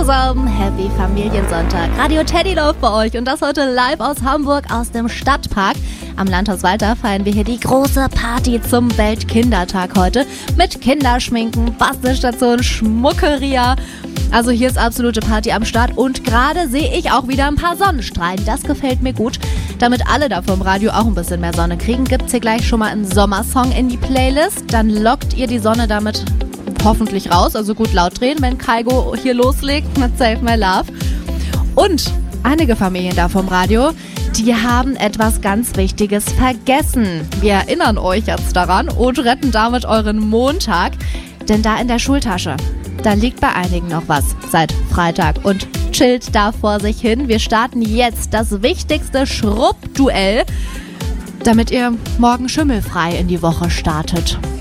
zusammen, Happy Familiensonntag. Radio Teddy läuft bei euch und das heute live aus Hamburg aus dem Stadtpark. Am Landhaus Walter feiern wir hier die große Party zum Weltkindertag heute mit Kinderschminken, Bastelstation, Schmuckeria. Also hier ist absolute Party am Start und gerade sehe ich auch wieder ein paar Sonnenstrahlen. Das gefällt mir gut. Damit alle da vom Radio auch ein bisschen mehr Sonne kriegen, gibt's hier gleich schon mal einen Sommersong in die Playlist. Dann lockt ihr die Sonne damit hoffentlich raus, also gut laut drehen, wenn Kaigo hier loslegt mit Save My Love. Und einige Familien da vom Radio, die haben etwas ganz Wichtiges vergessen. Wir erinnern euch jetzt daran und retten damit euren Montag, denn da in der Schultasche, da liegt bei einigen noch was seit Freitag und chillt da vor sich hin. Wir starten jetzt das wichtigste Schrubbduell, damit ihr morgen schimmelfrei in die Woche startet.